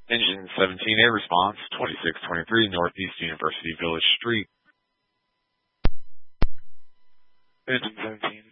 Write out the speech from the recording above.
Engine 17A response, 2623 Northeast University Village Street. Engine 17.